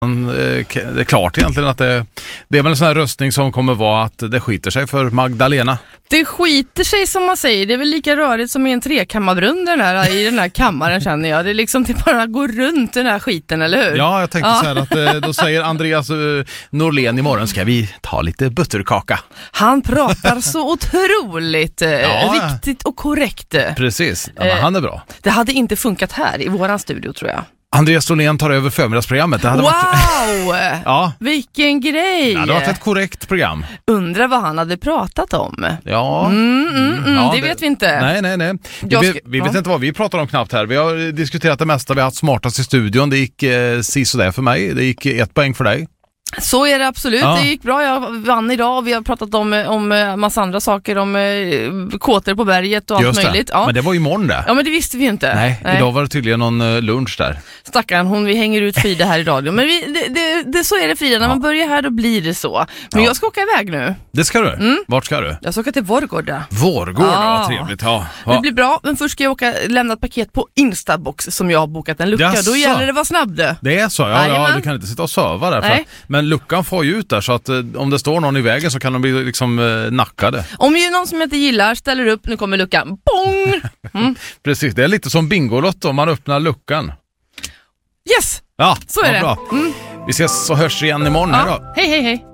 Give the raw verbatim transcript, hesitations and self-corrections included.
Det är klart egentligen att det, det är väl en sån här röstning som kommer vara att det skiter sig för Magdalena. Det skiter sig som man säger. Det är väl lika rörigt som i en trekammarbrunn den här, i den här kammaren känner jag. Det är liksom det bara går runt den här skiten, eller hur? Ja, jag tänkte ja. så här att då säger Andreas Norlén imorgon ska vi ta lite butterkaka. Han pratar så otroligt ja, riktigt och korrekt. Precis, ja, men han är bra. Det hade inte funkat här i våran studio tror jag. Andreas Norlén tar över förmiddagsprogrammet. Det hade wow! Varit... ja. Vilken grej! Det hade varit ett korrekt program. Undrar vad han hade pratat om. Ja, mm, mm, mm, ja det, det vet vi inte. Nej, nej, nej. Vi, ska... vi vet ja. inte vad vi pratar om knappt här. Vi har diskuterat det mesta. Vi har haft smartast i studion. Det gick eh, sisådär för mig. Det gick ett poäng för dig. Så är det absolut, ja. det gick bra, jag vann idag, vi har pratat om, om massa andra saker, om eh, kåter på berget och allt Just möjligt. Det. Ja. Men det var ju imorgon det. Ja men det visste vi ju inte. Nej, Nej. idag var det tydligen någon uh, lunch där. Stackarn, hon, vi hänger ut Frida här i radio. Men vi, det, det, det, så är det Frida, när ja. man börjar här då blir det så. Men ja. jag ska åka iväg nu. Det ska du? Mm. Vart ska du? Jag ska åka till Vårgårda. Vårgårda, ja. vad trevligt. Ja. Ja. Det blir bra, men först ska jag åka lämna ett paket på Instabox som jag har bokat en lucka. Jaså. Då gäller det att vara snabb det. Det är så, ja, ja du kan inte sitta och söva där. För, men luckan får ju ut där så att om det står någon i vägen så kan de bli liksom eh, nackade. Om det är någon som jag inte gillar, ställer upp, nu kommer luckan. Bong! Mm. Precis, det är lite som Bingolotto om man öppnar luckan. Yes! Ja, så är det. Bra. Mm. Vi ses och hörs igen imorgon. Ja. Här då. Hej, hej, hej.